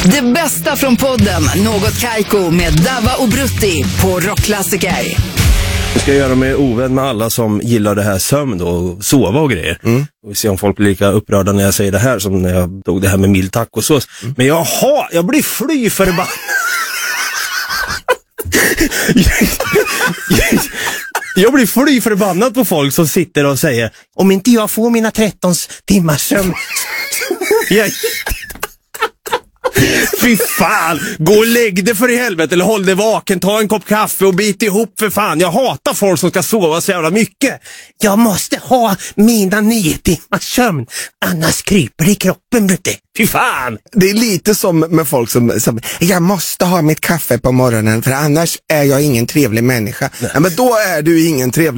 Det bästa från podden Något Kaiko med Dava och Brutti på Rockklassiker. Jag ska göra mig ovän med alla som gillar det här sömn då, och sova och grejer. Och vi ser om folk blir lika upprörda när jag säger det här som när jag tog det här med mild tacosås. Men jag blir fly förbannad. Jag blir fly förbannad på folk som sitter och säger om inte jag får mina 13 timmars sömn. Fy fan, gå och lägg det för i helvete eller håll det vaken, ta en kopp kaffe och bit ihop för fan. Jag hatar folk som ska sova så jävla mycket. Jag måste ha mina 9 timmars sömn, annars kryper det i kroppen, Brutte. Fy fan. Det är lite som med folk som jag måste ha mitt kaffe på morgonen för annars är jag ingen trevlig människa. Ja, men då är du ingen trevlig